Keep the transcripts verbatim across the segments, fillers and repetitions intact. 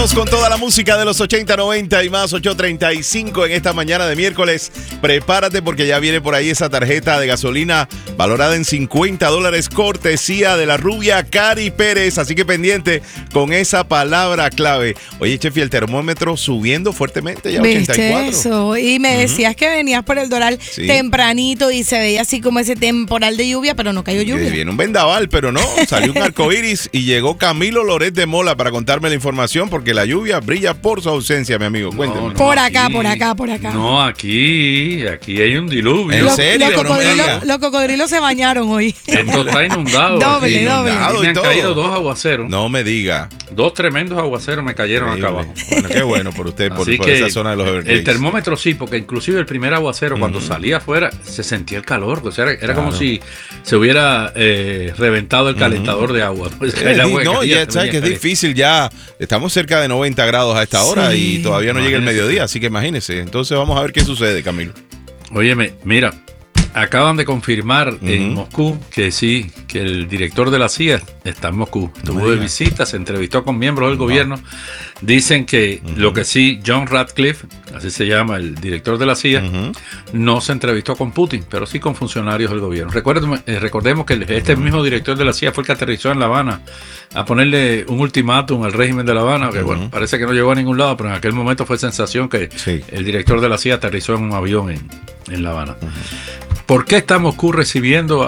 Vamos con toda la música de los ochenta, noventa y más, ocho treinta y cinco en esta mañana de miércoles. Prepárate porque ya viene por ahí esa tarjeta de gasolina valorada en cincuenta dólares, cortesía de la rubia Cari Pérez. Así que pendiente con esa palabra clave. Oye, Chefi, el termómetro subiendo fuertemente ya, ¿viste ochenta y cuatro. Eso? Y me Uh-huh. decías que venías por el Doral Sí. tempranito y se veía así como ese temporal de lluvia, pero no cayó lluvia. Que viene un vendaval, pero no, salió un arcoíris y llegó Camilo Loret de Mola para contarme la información porque la lluvia brilla por su ausencia, mi amigo. Cuénteme. No, no, Por aquí, acá, por acá, por acá. No, aquí, aquí hay un diluvio. ¿En Los, serio? los No me cocodrilos, digas. los cocodrilos se bañaron hoy. Esto está inundado. Doble, aquí. doble. Inundado Me y han todo. caído dos aguaceros. No me diga. Dos tremendos aguaceros me cayeron acá Increíble. abajo. Bueno, qué bueno por usted, por, Así por que esa zona de los Everglades. el termómetro sí, porque inclusive el primer aguacero Ujú. cuando salía afuera se sentía el calor, o sea, era, era Claro. como si se hubiera eh, reventado el calentador de agua. Pues, Eh, el agua no, caía, ya se sabes que es venía difícil ya. Estamos cerca de noventa grados a esta hora Sí. y todavía no llega el Imagínese. mediodía, así que imagínese. Entonces vamos a ver qué sucede, Camilo. Óyeme, mira, acaban de confirmar en Ujú. Moscú que sí, que el director de la C I A está en Moscú. Estuvo de diga. visita, se entrevistó con miembros del gobierno. Dicen que Ujú. lo que sí, John Ratcliffe, así se llama el director de la C I A, Ujú. no se entrevistó con Putin, pero sí con funcionarios del gobierno. Recuérdeme, eh, recordemos que el- este mismo director de la C I A fue el que aterrizó en La Habana a ponerle un ultimátum al régimen de La Habana, que Ujú. bueno, parece que no llegó a ningún lado, pero en aquel momento fue sensación que Sí. el director de la C I A aterrizó en un avión en, en La Habana. ¿Por qué está Moscú recibiendo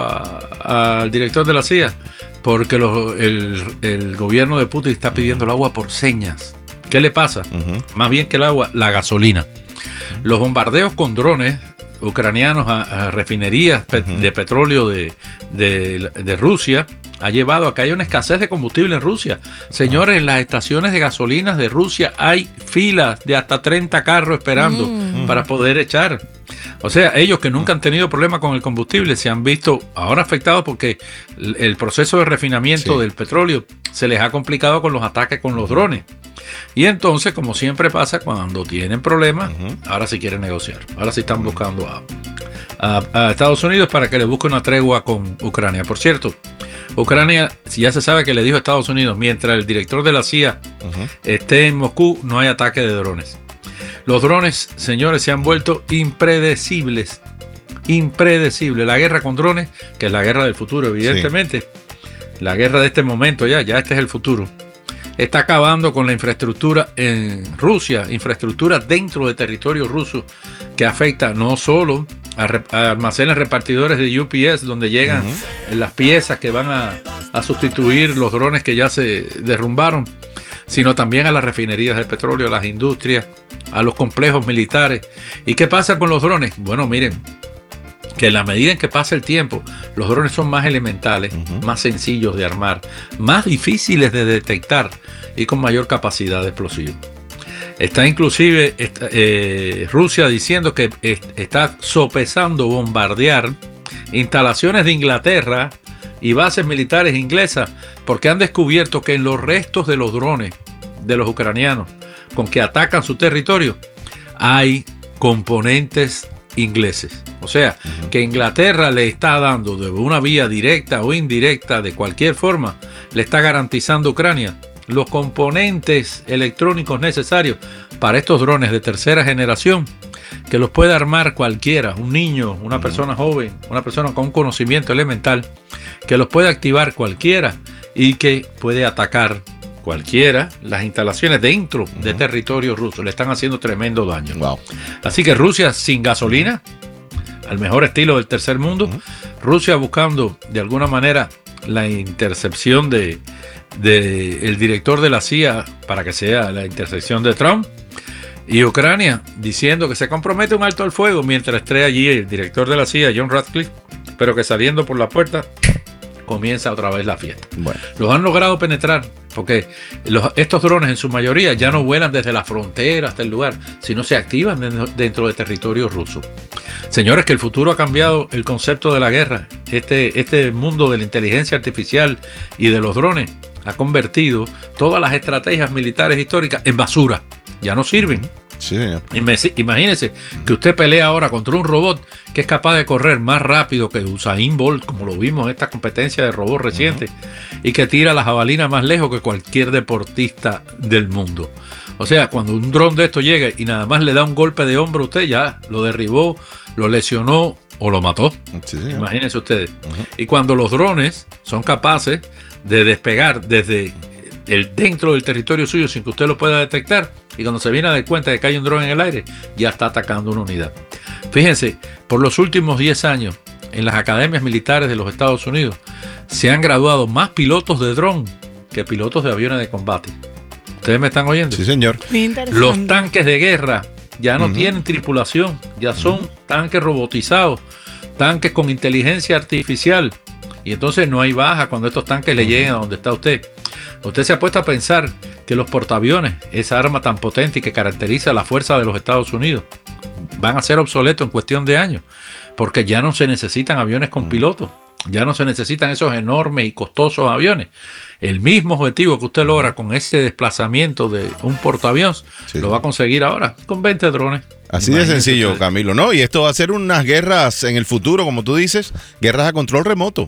a- al director de la C I A? Porque los- el, el gobierno de Putin está pidiendo el agua por señas. ¿Qué le pasa? Ujú. Más bien que el agua, la gasolina. Los bombardeos con drones ucranianos a, a refinerías pe- Ujú. de petróleo de, de- de Rusia ha llevado a que haya una escasez de combustible en Rusia. Señores, en las estaciones de gasolinas de Rusia hay filas de hasta treinta carros esperando Mm. para poder echar. O sea, ellos que nunca han tenido problema con el combustible se han visto ahora afectados porque el el proceso de refinamiento Sí. del petróleo se les ha complicado con los ataques con los drones. Y entonces, como siempre pasa, cuando tienen problemas, Ujú. ahora sí quieren negociar. Ahora sí están buscando a, a- a Estados Unidos para que le busque una tregua con Ucrania. Por cierto, Ucrania ya se sabe que le dijo a Estados Unidos, mientras el director de la C I A Ujú. esté en Moscú, no hay ataque de drones. Los drones, señores, se han vuelto impredecibles. Impredecibles. La guerra con drones, que es la guerra del futuro, evidentemente. La guerra de este momento ya, ya este es el futuro. Está acabando con la infraestructura en Rusia, infraestructura dentro de territorio ruso, que afecta no solo a, re- a almacenes repartidores de U P S, donde llegan Ujú. las piezas que van a, a sustituir los drones que ya se derrumbaron, sino también a las refinerías de petróleo, a las industrias, a los complejos militares. ¿Y qué pasa con los drones? Bueno, miren, que en la medida en que pasa el tiempo, los drones son más elementales, Ujú. más sencillos de armar, más difíciles de detectar y con mayor capacidad de explosivo. Está inclusive esta- eh, Rusia diciendo que est- está sopesando bombardear instalaciones de Inglaterra y bases militares inglesas porque han descubierto que en los restos de los drones de los ucranianos con que atacan su territorio hay componentes ingleses. O sea, que Inglaterra le está dando de una vía directa o indirecta, de cualquier forma, le está garantizando a Ucrania los componentes electrónicos necesarios para estos drones de tercera generación, que los puede armar cualquiera, un niño, una persona joven, una persona con un conocimiento elemental, que los puede activar cualquiera y que puede atacar cualquiera las instalaciones dentro de territorio ruso. Le están haciendo tremendo daño. Wow. Así que Rusia sin gasolina, al mejor estilo del tercer mundo, Ujú. Rusia buscando de alguna manera la intercepción de, de el director de la C I A para que sea la intercepción de Trump, y Ucrania diciendo que se compromete a un alto al fuego mientras esté allí el director de la C I A, John Ratcliffe, pero que saliendo por la puerta comienza otra vez la fiesta. Bueno. Los han logrado penetrar porque los- estos drones en su mayoría ya no vuelan desde la frontera hasta el lugar, sino se activan dentro, dentro de territorio ruso. Señores, que el futuro ha cambiado el concepto de la guerra. Este, este mundo de la inteligencia artificial y de los drones ha convertido todas las estrategias militares históricas en basura. Ya no sirven. Sí, señor. Imagínese que usted pelea ahora contra un robot que es capaz de correr más rápido que Usain Bolt, como lo vimos en esta competencia de robots reciente, uh-huh. y que tira la jabalina más lejos que cualquier deportista del mundo. O sea, cuando un dron de esto llega y nada más le da un golpe de hombro a usted, ya lo derribó, lo lesionó o lo mató. Sí, sí. Imagínense ustedes. Uh-huh. Y cuando los drones son capaces de despegar desde el dentro del territorio suyo sin que usted lo pueda detectar, y cuando se viene a dar cuenta de que hay un dron en el aire, ya está atacando una unidad. Fíjense, por los últimos diez años, en las academias militares de los Estados Unidos, se han graduado más pilotos de dron que pilotos de aviones de combate. ¿Ustedes me están oyendo? Sí, señor. Los tanques de guerra ya no uh-huh. tienen tripulación, ya son uh-huh. tanques robotizados, tanques con inteligencia artificial. Y entonces no hay baja cuando estos tanques uh-huh. le lleguen a donde está usted. Usted se ha puesto a pensar que los portaaviones, esa arma tan potente y que caracteriza la fuerza de los Estados Unidos, van a ser obsoletos en cuestión de años, porque ya no se necesitan aviones con pilotos, ya no se necesitan esos enormes y costosos aviones. El mismo objetivo que usted logra con ese desplazamiento de un portaaviones, sí. lo va a conseguir ahora con veinte drones. Así de sencillo, Camilo, ¿no? Y esto va a ser unas guerras en el futuro, como tú dices, guerras a control remoto.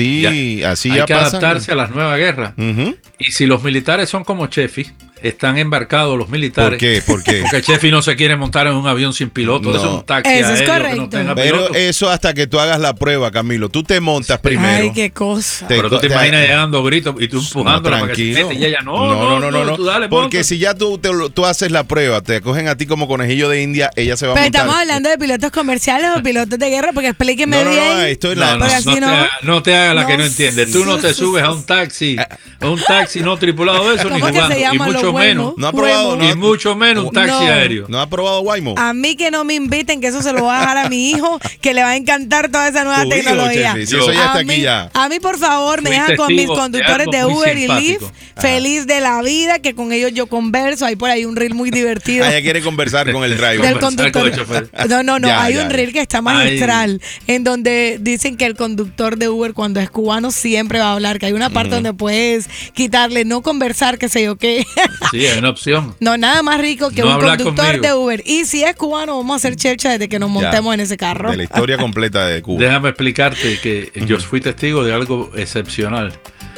Así ya, así hay ya que pasan. adaptarse a las nuevas guerras. Uh-huh. Y si los militares son como Cheffy, están embarcados los militares. ¿Por qué? ¿Por qué? Porque Cheffy no se quiere montar en un avión sin piloto. No. Eso es un taxi eso aéreo es correcto. que no tenga Pero piloto. eso hasta que tú hagas la prueba, Camilo. Tú te montas primero. Ay, qué cosa. Te, Pero tú te, te imaginas te, llegando gritos y tú empujándola no, para que se mete y ella no, no, no, no, no, no. Tú dale, porque monta. si ya tú, te, tú haces la prueba, te cogen a ti como conejillo de India, ella se va Pero a montar. estamos hablando de pilotos comerciales o pilotos de guerra, porque explíqueme no, no, bien. No, esto es no, la... no, no, así no, no, te haga, no te hagas la no, que no entiendes. Tú no te subes a un taxi, a un taxi no tripulado de eso ni jugando. Y mucho menos. No ha probado, no, y mucho menos un taxi no. aéreo. ¿No ha probado Waymo? A mí que no me inviten, que eso se lo voy a dejar a mi hijo, que le va a encantar toda esa nueva tu tecnología. Hijo, si eso ya está a, mí, aquí ya. a mí, por favor, me dejan con mis conductores de Uber y Lyft, ah. feliz de la vida, que con ellos yo converso. Hay por ahí un reel muy divertido. Ah, ella quiere conversar con el driver. Del conductor. No, no, no. Ya, hay ya, un reel que está magistral, Ay. en donde dicen que el conductor de Uber, cuando es cubano, siempre va a hablar, que hay una parte uh-huh. donde puedes quitarle, no conversar, que sé yo qué. Sí, hay una opción. No, nada más rico que no un conductor conmigo. de Uber. Y si es cubano, vamos a hacer chercha desde que nos montemos ya, en ese carro. De la historia completa de Cuba. Déjame explicarte que uh-huh. yo fui testigo de algo excepcional.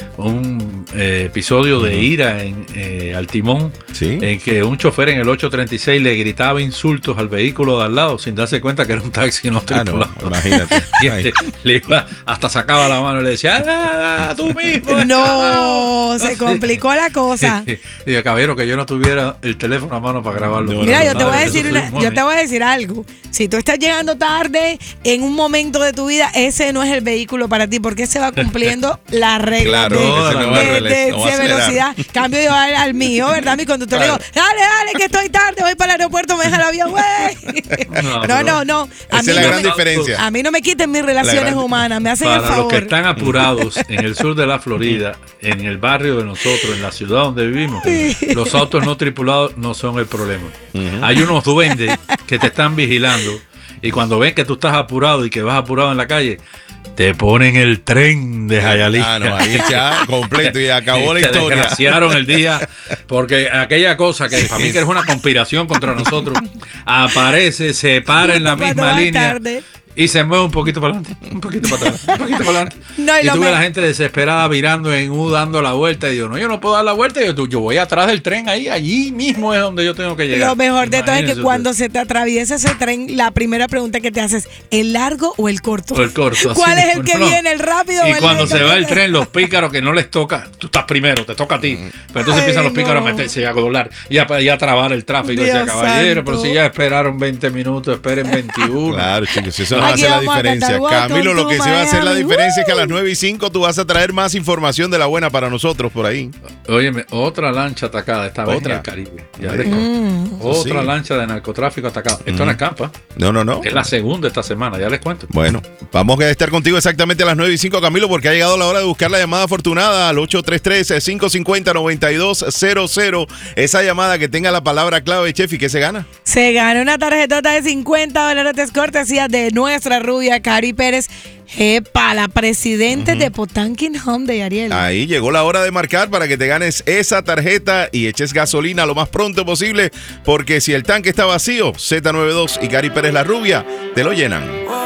Un eh, episodio de ira en eh, al timón, ¿sí? En que un chofer en el ocho treinta y seis le gritaba insultos al vehículo de al lado sin darse cuenta que era un taxi no tripulado. Ah, no, imagínate. Y este, le iba, hasta sacaba la mano y le decía, ¡ah, tú mismo! No, se complicó la cosa. Y de caballero, que yo no tuviera el teléfono a mano para grabarlo. No, Mira, yo te voy a decir una, yo te voy a decir algo. Si tú estás llegando tarde en un momento de tu vida, ese no es el vehículo para ti, porque se va cumpliendo la regla. Claro, de, no, de, no va de, de, no de velocidad. Cambio yo al, al mío, ¿verdad? Mi conductor claro. le digo, dale, dale, que estoy tarde, voy para el aeropuerto, me deja el avión, güey. No, no, no, no. A Esa mí es la no gran me, diferencia. A mí no me quiten mis relaciones humanas, me hacen para el favor. Para los que están apurados en el sur de la Florida, en el barrio de nosotros, en la ciudad donde vivimos, sí. los autos no tripulados no son el problema. Uh-huh. Hay unos duendes que te están vigilando y cuando ven que tú estás apurado y que vas apurado en la calle, te ponen el tren de Hialeah. Ah, no, ahí ya completo y acabó la historia. Te desgraciaron el día porque aquella cosa que para mí que es una conspiración contra nosotros aparece, se para en la misma línea tarde. Y se mueve un poquito para adelante, un poquito para atrás, un poquito para adelante. No, y, y tú ves a la gente desesperada virando en U, dando la vuelta. Y digo, no, yo no puedo dar la vuelta. Yo, yo voy atrás del tren ahí, allí mismo es donde yo tengo que llegar. Lo mejor de todo es que cuando se te atraviesa ese tren, la primera pregunta que te haces, ¿el largo o el corto? O el corto. ¿Cuál así, es el que no. viene, el rápido y o el cuando se va el que... tren, los pícaros que no les toca, tú estás primero, te toca a ti. Pero entonces Ay, empiezan los pícaros no. a meterse y a doblar y a, y a trabar el tráfico. Dios y decía, caballero, pero si ya esperaron veinte minutos, esperen veintiuno. Claro, chicos, eso no hace la diferencia. Camilo, lo que sí va a hacer la diferencia es que a las nueve y cinco tú vas a traer más información de la buena para nosotros por ahí. Óyeme, otra lancha atacada esta vez en el Caribe. Ya mm. Otra sí. lancha de narcotráfico atacada. Esto mm. no es campa. No, no, no. Es la segunda esta semana, ya les cuento. Bueno, vamos a estar contigo exactamente a las nueve y cinco, Camilo, porque ha llegado la hora de buscar la llamada afortunada al ocho tres tres, cinco cinco cero, nueve dos cero cero. Esa llamada que tenga la palabra clave, Chef, ¿y qué se gana? Se gana una tarjetota de cincuenta dólares cortesía de nueve. nuestra rubia, Cari Pérez, epa, la presidente uh-huh. de Potanquin Hyundai, Ariel. Ahí llegó la hora de marcar para que te ganes esa tarjeta y eches gasolina lo más pronto posible, porque si el tanque está vacío, Z noventa y dos y Cari Pérez la rubia te lo llenan.